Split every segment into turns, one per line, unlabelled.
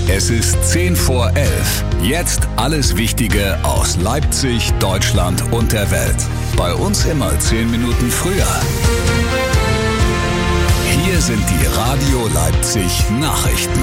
Es ist 10 vor 11. Jetzt alles Wichtige aus Leipzig, Deutschland und der Welt. Bei uns immer 10 Minuten früher. Hier sind die Radio Leipzig Nachrichten.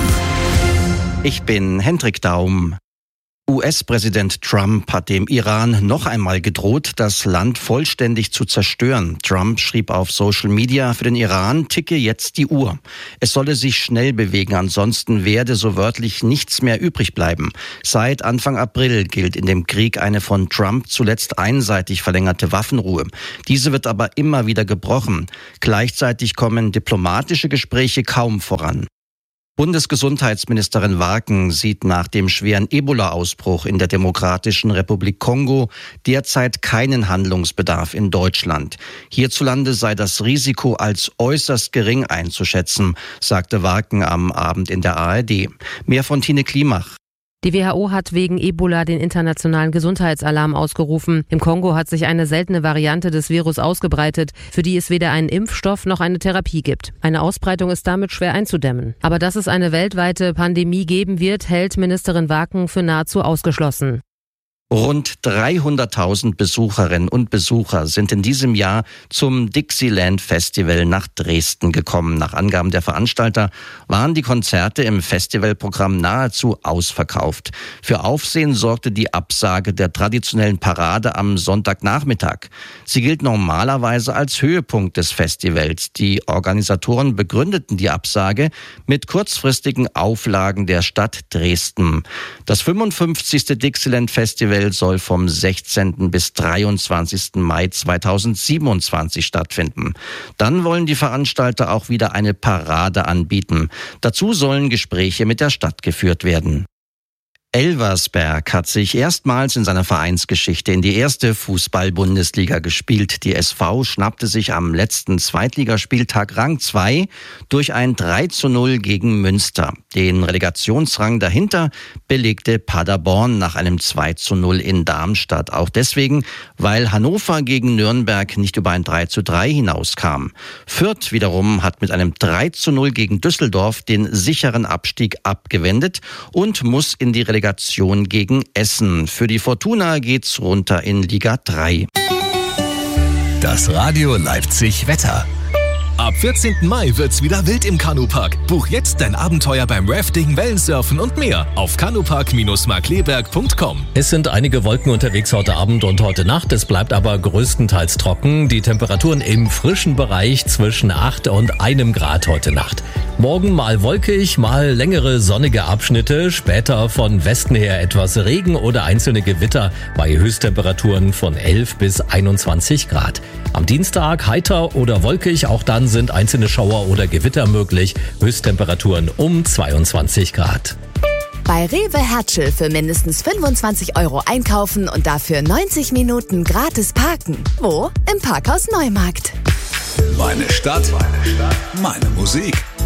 Ich bin Hendrik Daum. US-Präsident Trump hat dem Iran noch einmal gedroht, das Land vollständig zu zerstören. Trump schrieb auf Social Media, für den Iran ticke jetzt die Uhr. Es solle sich schnell bewegen, ansonsten werde so wörtlich nichts mehr übrig bleiben. Seit Anfang April gilt in dem Krieg eine von Trump zuletzt einseitig verlängerte Waffenruhe. Diese wird aber immer wieder gebrochen. Gleichzeitig kommen diplomatische Gespräche kaum voran. Bundesgesundheitsministerin Warken sieht nach dem schweren Ebola-Ausbruch in der Demokratischen Republik Kongo derzeit keinen Handlungsbedarf in Deutschland. Hierzulande sei das Risiko als äußerst gering einzuschätzen, sagte Warken am Abend in der ARD. Mehr von Tine Klimach.
Die WHO hat wegen Ebola den internationalen Gesundheitsalarm ausgerufen. Im Kongo hat sich eine seltene Variante des Virus ausgebreitet, für die es weder einen Impfstoff noch eine Therapie gibt. Eine Ausbreitung ist damit schwer einzudämmen. Aber dass es eine weltweite Pandemie geben wird, hält Ministerin Warken für nahezu ausgeschlossen.
Rund 300.000 Besucherinnen und Besucher sind in diesem Jahr zum Dixieland Festival nach Dresden gekommen. Nach Angaben der Veranstalter waren die Konzerte im Festivalprogramm nahezu ausverkauft. Für Aufsehen sorgte die Absage der traditionellen Parade am Sonntagnachmittag. Sie gilt normalerweise als Höhepunkt des Festivals. Die Organisatoren begründeten die Absage mit kurzfristigen Auflagen der Stadt Dresden. Das 55. Dixieland Festival soll vom 16. bis 23. Mai 2027 stattfinden. Dann wollen die Veranstalter auch wieder eine Parade anbieten. Dazu sollen Gespräche mit der Stadt geführt werden. Elversberg hat sich erstmals in seiner Vereinsgeschichte in die erste Fußball-Bundesliga gespielt. Die SV schnappte sich am letzten Zweitligaspieltag Rang 2 durch ein 3:0 gegen Münster. Den Relegationsrang dahinter belegte Paderborn nach einem 2:0 in Darmstadt. Auch deswegen, weil Hannover gegen Nürnberg nicht über ein 3:3 hinauskam. Fürth wiederum hat mit einem 3:0 gegen Düsseldorf den sicheren Abstieg abgewendet und muss in die Relegation gegen Essen. Für die Fortuna geht's runter in Liga 3.
Das Radio Leipzig Wetter.
Ab 14. Mai wird's wieder wild im Kanupark. Buch jetzt dein Abenteuer beim Rafting, Wellensurfen und mehr auf kanupark-markleberg.com.
Es sind einige Wolken unterwegs heute Abend und heute Nacht. Es bleibt aber größtenteils trocken. Die Temperaturen im frischen Bereich zwischen 8 und 1 Grad heute Nacht. Morgen mal wolkig, mal längere sonnige Abschnitte. Später von Westen her etwas Regen oder einzelne Gewitter bei Höchsttemperaturen von 11 bis 21 Grad. Am Dienstag heiter oder wolkig, auch dann sind einzelne Schauer oder Gewitter möglich. Höchsttemperaturen um 22 Grad.
Bei Rewe Hertschel für mindestens 25 € einkaufen und dafür 90 Minuten gratis parken. Wo? Im Parkhaus Neumarkt.
Meine Stadt, meine Musik.